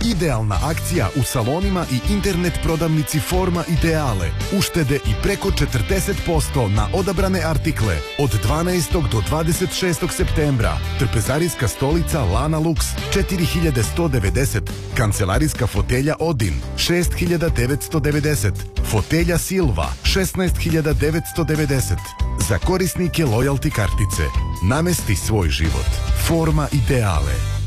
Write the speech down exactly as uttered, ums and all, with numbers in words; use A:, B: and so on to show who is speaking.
A: Idealna akcija u salonima i internet prodavnici Forma Ideale. Uštede i preko četrdeset posto na odabrane artikle od dvanaestog do dvadeset šestog septembra. Trpezarijska stolica Lana Lux četiri hiljade sto devedeset. Kancelarijska fotelja Odin šest hiljada devetsto devedeset. Fotelja Silva šesnaest hiljada devetsto devedeset. Za korisnike lojalty kartice. Namesti svoj život. Forma Ideale.